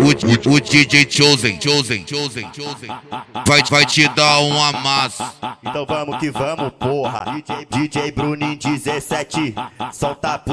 O DJ Chosen vai te dar um amasso. Então vamos que vamos, porra. DJ Bruninho 17, solta a